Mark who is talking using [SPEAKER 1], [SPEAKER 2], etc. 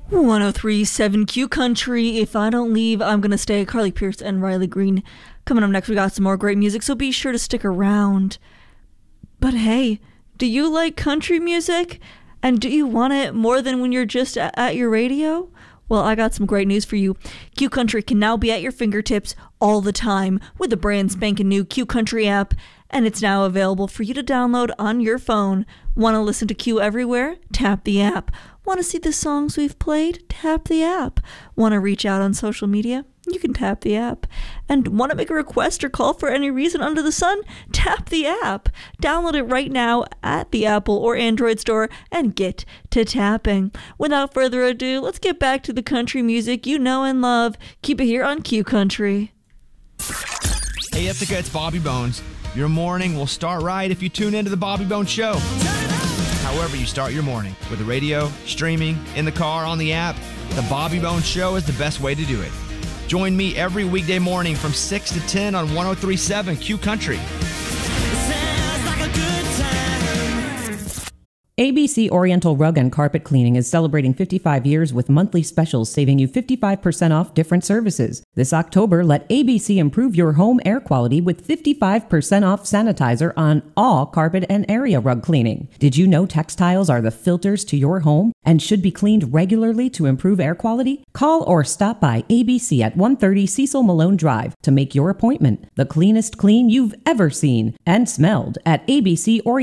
[SPEAKER 1] 1037 Q Country. If I don't leave, I'm gonna stay. Carly Pierce and Riley Green. Coming up next, we got some more great music, so be sure to stick around. But hey, do you like country music? And do you want it more than when you're just at your radio? Well, I got some great news for you. Q Country can now be at your fingertips all the time with the brand spanking new Q Country app, and it's now available for you to download on your phone. Want to listen to Q everywhere? Tap the app. Want to see the songs we've played? Tap the app. Want to reach out on social media? You can tap the app. And want to make a request or call for any reason under the sun? Tap the app. Download it right now at the Apple or Android store and get to tapping. Without further ado, let's get back to the country music you know and love. Keep it here on Q Country.
[SPEAKER 2] Hey, Ithaca, it's Bobby Bones. Your morning will start right if you tune into the Bobby Bones Show. However you start your morning, with the radio, streaming, in the car, on the app, the Bobby Bones Show is the best way to do it. Join me every weekday morning from 6 to 10 on 1037 Q Country.
[SPEAKER 3] ABC Oriental Rug and Carpet Cleaning is celebrating 55 years with monthly specials, saving you 55% off different services. This October, let ABC improve your home air quality with 55% off sanitizer on all carpet and area rug cleaning. Did you know textiles are the filters to your home and should be cleaned regularly to improve air quality? Call or stop by ABC at 130 Cecil Malone Drive to make your appointment. The cleanest clean you've ever seen and smelled at ABC Oriental